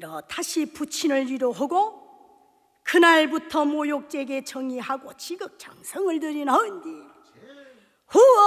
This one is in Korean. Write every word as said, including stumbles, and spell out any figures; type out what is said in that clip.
이어 다시 부친을 위로하고 그날부터 모욕죄에 정의하고 지극정성을 들이나온디 후어